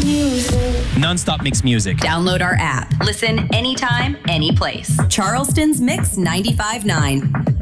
Nonstop Mix Music. Download our app. Listen anytime, any place. Charleston's Mix 95.9.